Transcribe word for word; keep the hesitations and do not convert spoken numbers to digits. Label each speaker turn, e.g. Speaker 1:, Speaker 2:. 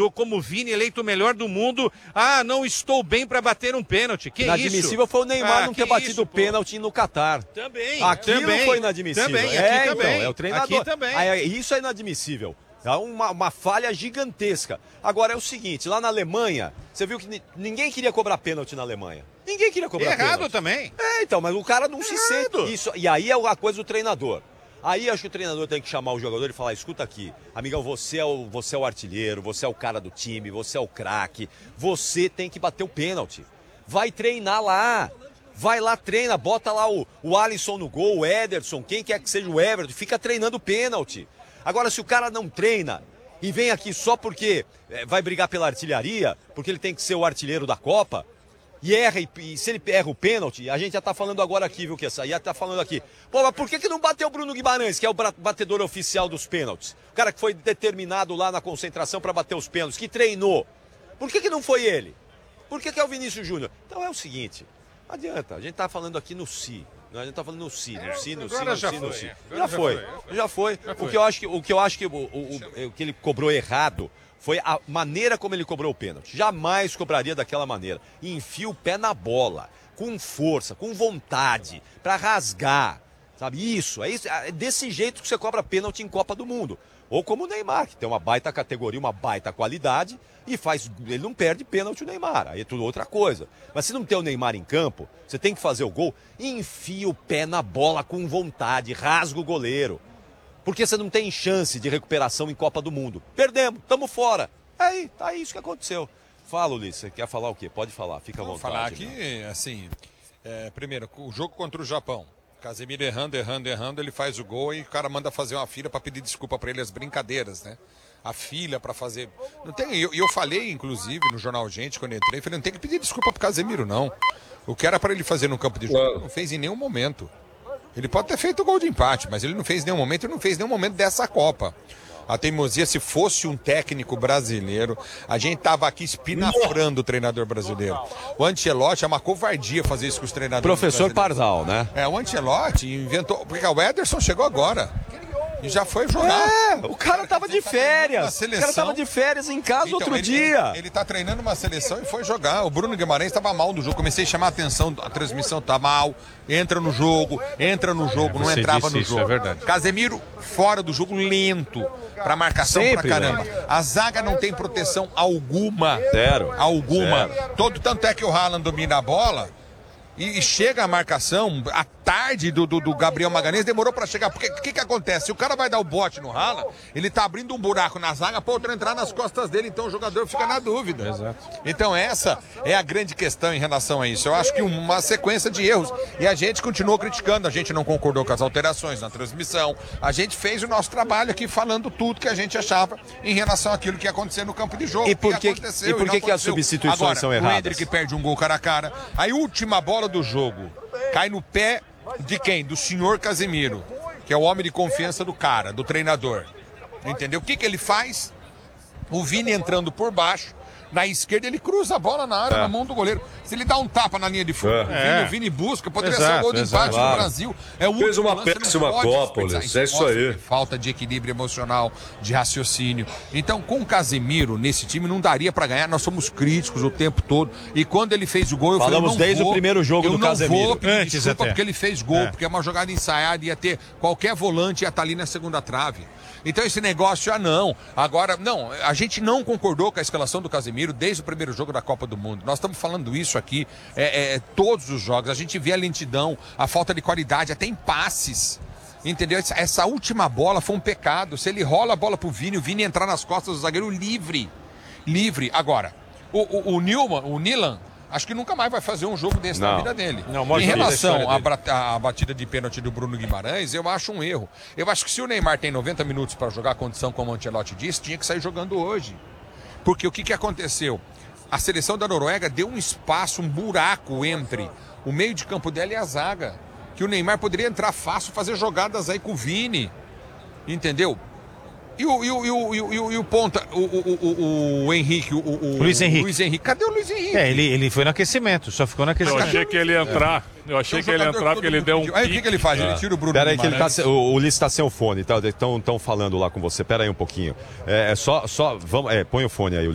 Speaker 1: treinador como o Vini, eleito o melhor do mundo, ah, não estou bem para bater um pênalti. Que
Speaker 2: inadmissível
Speaker 1: isso?
Speaker 2: foi o Neymar
Speaker 1: ah,
Speaker 2: não ter batido o pênalti no Catar.
Speaker 1: Também,
Speaker 2: Aquilo
Speaker 1: também.
Speaker 2: foi inadmissível.
Speaker 1: Também, aqui
Speaker 2: é,
Speaker 1: também.
Speaker 2: Então, é o treinador.
Speaker 1: Aqui também.
Speaker 2: Ah, isso é inadmissível. É uma, uma falha gigantesca. Agora é o seguinte, lá na Alemanha, você viu que ninguém queria cobrar pênalti na Alemanha. Ninguém queria cobrar
Speaker 1: Errado
Speaker 2: pênalti.
Speaker 1: também.
Speaker 2: É, então, mas o cara não
Speaker 1: Errado.
Speaker 2: se sente. Isso, e aí é a coisa do treinador. Aí acho que o treinador tem que chamar o jogador e falar, escuta aqui, amigão, você é o, você é o artilheiro, você é o cara do time, você é o craque, você tem que bater o pênalti. Vai treinar lá. Vai lá, treina, bota lá o, o Alisson no gol, o Ederson, quem quer que seja o Everton, fica treinando pênalti. Agora, se o cara não treina e vem aqui só porque é, vai brigar pela artilharia, porque ele tem que ser o artilheiro da Copa, e erra, e, e se ele erra o pênalti, a gente já tá falando agora aqui, viu, que essa já tá falando aqui. Pô, mas por que que não bateu o Bruno Guimarães, que é o batedor oficial dos pênaltis? O cara que foi determinado lá na concentração para bater os pênaltis, que treinou. Por que que não foi ele? Por que que é o Vinícius Júnior? Então é o seguinte, não adianta, a gente tá falando aqui no si. A gente tá falando no si, no si, no si, no si, no si. Já foi, já foi. O que eu acho que o que eu acho que o, o, o que ele cobrou errado foi a maneira como ele cobrou o pênalti. Jamais cobraria daquela maneira. Enfia o pé na bola, com força, com vontade, para rasgar, sabe? Isso, é isso, é desse jeito que você cobra pênalti em Copa do Mundo. Ou como o Neymar, que tem uma baita categoria, uma baita qualidade e faz, ele não perde pênalti o Neymar, aí é tudo outra coisa. Mas se não tem o Neymar em campo, você tem que fazer o gol, enfia o pé na bola com vontade, rasga o goleiro. Porque você não tem chance de recuperação em Copa do Mundo. Perdemos, estamos fora. Aí, tá isso que aconteceu. Fala, Ulisses, você quer falar o quê? Pode falar, fica à vontade.
Speaker 3: Vou falar aqui, não. assim, é, primeiro, o jogo contra o Japão. Casemiro errando, errando, errando, ele faz o gol e o cara manda fazer uma fila para pedir desculpa para ele, as brincadeiras, né? A fila para fazer... Não tem, eu, eu falei, inclusive, no Jornal Gente, quando eu entrei, falei, não tem que pedir desculpa pro Casemiro, não. O que era para ele fazer no campo de jogo, ele não fez em nenhum momento. Ele pode ter feito o gol de empate, mas ele não fez em nenhum momento, ele não fez em nenhum momento dessa Copa. A teimosia, se fosse um técnico brasileiro, a gente tava aqui espinafrando o treinador brasileiro. O Ancelotti é uma covardia fazer isso com os treinadores
Speaker 2: Professor Pardal, né?
Speaker 3: É, o Ancelotti inventou... Porque o Ederson chegou agora e já foi jogar.
Speaker 2: É, o cara tava de férias. O cara tava de férias em casa
Speaker 3: então,
Speaker 2: outro
Speaker 3: ele,
Speaker 2: dia.
Speaker 3: Ele, ele tá treinando uma seleção e foi jogar. O Bruno Guimarães tava mal no jogo. Comecei a chamar a atenção, a transmissão tá mal. Entra no jogo, entra no jogo, é, não entrava no
Speaker 1: isso,
Speaker 3: jogo.
Speaker 1: É verdade.
Speaker 3: Casemiro fora do jogo, lento. Pra marcação
Speaker 2: Sempre,
Speaker 3: pra caramba.
Speaker 2: né?
Speaker 3: A zaga não tem proteção alguma.
Speaker 2: Zero.
Speaker 3: Alguma.
Speaker 2: Zero.
Speaker 3: Todo, tanto é que o Haaland domina a bola e, e chega a marcação, a tarde do, do, do Gabriel Magalhães demorou pra chegar. Porque o que que acontece? Se o cara vai dar o bote no Haaland, ele tá abrindo um buraco na zaga pra outro entrar nas costas dele, então o jogador fica na dúvida.
Speaker 1: Exato.
Speaker 3: Então essa é a grande questão em relação a isso. Eu acho que uma sequência de erros. E a gente continuou criticando, a gente não concordou com as alterações na transmissão. A gente fez o nosso trabalho aqui falando tudo que a gente achava em relação àquilo que ia acontecer no campo de jogo.
Speaker 2: E por que,
Speaker 3: aconteceu,
Speaker 2: e por que,
Speaker 3: e
Speaker 2: que as substituições
Speaker 3: Agora,
Speaker 2: são
Speaker 3: o
Speaker 2: erradas?
Speaker 3: Hendrick perde um gol cara a cara. A última bola do jogo cai no pé de quem? Do senhor Casemiro, que é o homem de confiança do cara, do treinador. Entendeu? O que que ele faz? O Vini entrando por baixo, na esquerda ele cruza a bola na área, é. na mão do goleiro. Se ele dá um tapa na linha de fundo, é. o, Vini, o Vini busca, poderia
Speaker 1: exato,
Speaker 3: ser o gol de
Speaker 1: exato,
Speaker 3: empate
Speaker 1: claro.
Speaker 3: no Brasil. É o
Speaker 4: Fez uma
Speaker 3: lance,
Speaker 4: péssima Copa, Ulisses, é isso aí.
Speaker 3: Falta de equilíbrio emocional, de raciocínio. Então, com o Casemiro nesse time não daria pra ganhar. Nós somos críticos o tempo todo. E quando ele fez o gol, eu
Speaker 2: Falamos
Speaker 3: falei, eu não
Speaker 2: desde
Speaker 3: vou,
Speaker 2: o primeiro jogo
Speaker 3: eu
Speaker 2: do
Speaker 3: não
Speaker 2: Casemiro.
Speaker 3: Vou pedir
Speaker 1: Antes
Speaker 3: desculpa
Speaker 1: até.
Speaker 3: porque ele fez gol,
Speaker 1: É.
Speaker 3: porque é uma jogada ensaiada, ia ter qualquer volante ia estar ali na segunda trave. Então esse negócio, ah não, agora, não, a gente não concordou com a escalação do Casemiro desde o primeiro jogo da Copa do Mundo. Nós estamos falando isso aqui, é, é, todos os jogos, a gente vê a lentidão, a falta de qualidade, até em passes. Entendeu? Essa, essa última bola foi um pecado. Se ele rola a bola pro Vini, o Vini entrar nas costas do zagueiro livre. Livre. Agora, o, o, o Nilman, o Nilan, acho que nunca mais vai fazer um jogo desse
Speaker 2: Não.
Speaker 3: na vida dele.
Speaker 1: Não,
Speaker 3: em relação à
Speaker 1: dele.
Speaker 3: à batida de pênalti do Bruno Guimarães, eu acho um erro. Eu acho que se o Neymar tem noventa minutos para jogar a condição como o Ancelotti disse, tinha que sair jogando hoje. Porque o que, que aconteceu? A seleção da Noruega deu um espaço, um buraco entre o meio de campo dela e a zaga. Que o Neymar poderia entrar fácil, fazer jogadas aí com o Vini. Entendeu? E o, e o, e o, e o, e o, e o ponta, o, o, o, o Henrique, o, o
Speaker 1: Luiz Henrique.
Speaker 3: Luiz Henrique. Cadê o Luiz Henrique?
Speaker 1: É, ele, ele foi no aquecimento, só ficou no
Speaker 5: Eu
Speaker 1: aquecimento.
Speaker 5: achei que ele ia entrar. Eu achei que ele ia entrar porque ele deu um.
Speaker 3: Aí o que, que ele faz? Ele tira o Bruno
Speaker 2: Pera aí que ele tá,
Speaker 3: Guimarães.
Speaker 2: se- o, o Ulisses tá sem o fone, tá? Estão falando lá com você. Pera aí um pouquinho. É, é só, só, vamos, é, põe o fone aí,